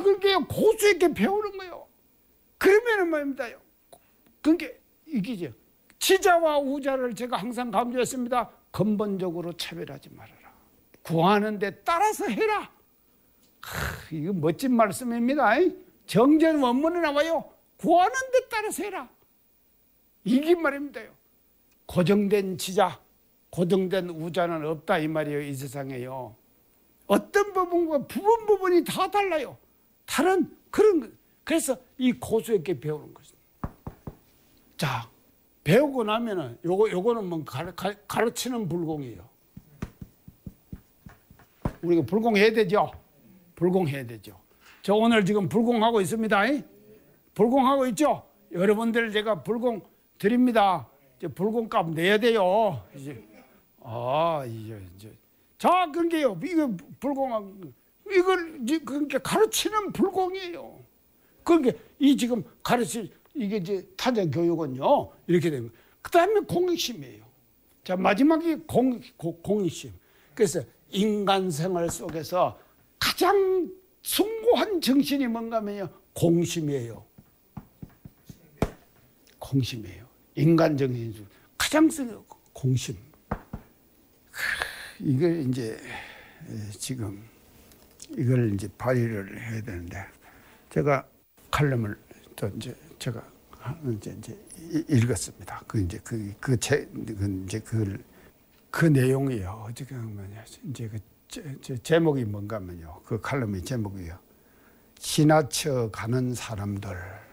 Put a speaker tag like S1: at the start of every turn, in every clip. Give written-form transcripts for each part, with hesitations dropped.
S1: 그게 고수 있게 배우는 거예요. 그러면은 말입니다요. 그게 이기죠. 지자와 우자를 제가 항상 강조했습니다. 근본적으로 차별하지 말아라. 구하는 데 따라서 해라. 이거 멋진 말씀입니다. 정전 원문에 나와요. 구하는 데 따라서 해라. 이게 말입니다요. 고정된 지자, 고정된 우자는 없다 이 말이에요. 이 세상에요. 어떤 부분과 부분이 다 달라요. 다른 그런 거. 그래서 이 고수 있게 배우는 것입니다. 자, 배우고 나면은 요거는 뭐 가르치는 불공이에요. 우리가 불공해야 되죠. 불공해야 되죠. 저 오늘 지금 불공하고 있습니다. 불공하고 있죠. 여러분들 제가 불공 드립니다. 이제 불공값 내야 돼요. 이제 이제 자, 그러니까요. 이거 불공한 이걸 그러니까 가르치는 불공이에요. 그러니까 이 지금 이게 이제 타자 교육은요 이렇게 되는 거예요. 그다음에 공익심이에요. 자, 마지막이 공익심. 그래서 인간 생활 속에서 가장 숭고한 정신이 뭔가 하면요 공심이에요. 공심이에요. 인간 정신 중 가장 쓰는 공심. 이걸 이제 지금 이걸 이제 발휘를 해야 되는데 제가 칼럼을 또 이제 제가 이제 읽었습니다. 그 내용이요. 어떻게 하면 이제 제목이 뭔가 하면요. 그 칼럼의 제목이요. 지나쳐 가는 사람들.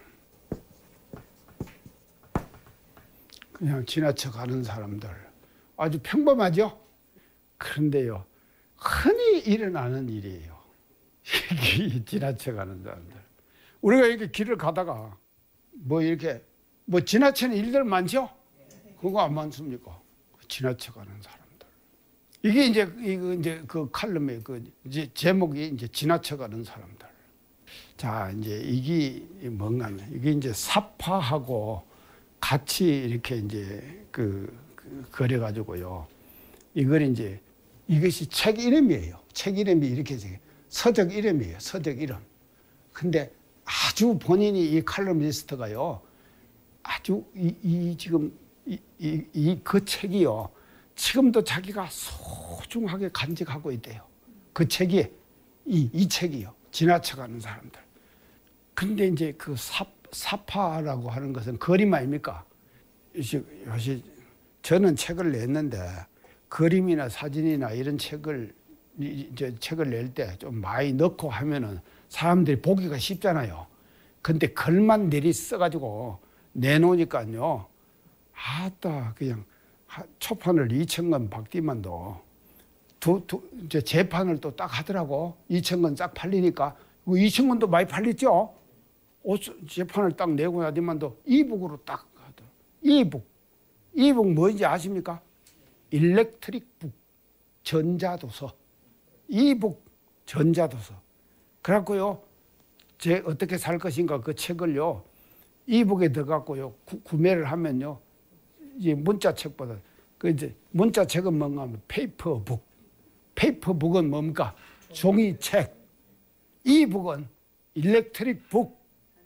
S1: 그냥 지나쳐 가는 사람들. 아주 평범하죠? 그런데요. 흔히 일어나는 일이에요. 지나쳐 가는 사람들. 우리가 이렇게 길을 가다가 이렇게 지나치는 일들 많죠? 그거 안 많습니까? 지나쳐 가는 사람들. 이게 이제 그 칼럼의 이제 제목이 이제 지나쳐 가는 사람들. 자, 이제 이게 뭔가 하면 이게 이제 사파하고 같이 이렇게 이제 그려가지고요. 이걸 이제 이것이 책 이름이에요. 책 이름이 이렇게 서적 이름이에요. 서적 이름. 근데 아주 본인이 이 칼럼니스트가요. 아주 지금 그 책이요. 지금도 자기가 소중하게 간직하고 있대요. 그 책이 이 책이요. 지나쳐가는 사람들. 근데 이제 그 사파라고 하는 것은 그림 아닙니까? 요새 저는 책을 냈는데 그림이나 사진이나 이런 책을 낼 때 좀 많이 넣고 하면은 사람들이 보기가 쉽잖아요. 근데 글만 내리 써가지고 내놓으니까요. 아따, 그냥 초판을 2,000권 박디만도 이제 재판을 또 딱 하더라고. 2,000권 싹 팔리니까 2,000권도 많이 팔렸죠. 재판을 딱 내고 나더만도 이북으로 딱 하더라고. 이북 뭔지 아십니까? 일렉트릭 북, 전자도서. 이북 전자도서. 그래갖고요, 제 어떻게 살 것인가 그 책을요, 이북에 들어갔고요, 구매를 하면요, 이제 문자책보다, 이제 문자책은 뭔가 하면 페이퍼북. 페이퍼북은 뭡니까? 종이책. 이북은 일렉트릭 북.